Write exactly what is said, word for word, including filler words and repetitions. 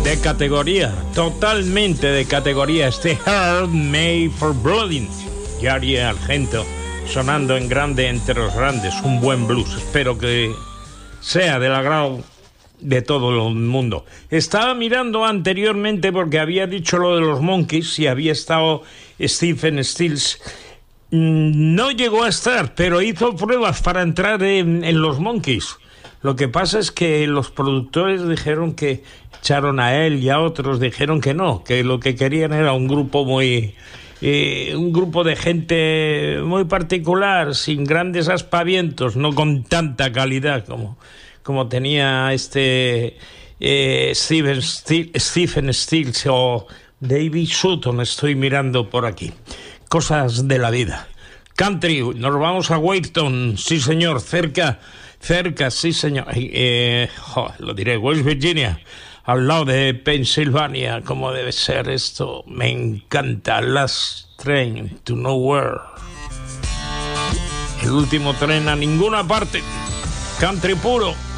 de categoría, totalmente de categoría, este Heart Made for Blooding. Yari Argento, sonando en grande entre los grandes, un buen blues. Espero que sea del agrado de todo el mundo. Estaba mirando anteriormente porque había dicho lo de los Monkees y había estado Stephen Stills. No llegó a estar, pero hizo pruebas para entrar en, en los Monkees. Lo que pasa es que los productores dijeron que echaron a él y a otros dijeron que no, que lo que querían era un grupo muy... Eh, un grupo de gente muy particular, sin grandes aspavientos, no con tanta calidad como, como tenía este eh, Steven Stil- Stephen Stills o David Sutton. Estoy mirando por aquí. Cosas de la vida. Country, nos vamos a Wayton, sí señor, cerca, cerca, sí señor, eh, oh, lo diré, West Virginia, al lado de Pensilvania, como debe ser esto, me encanta. Last Train to Nowhere, el último tren a ninguna parte, country puro.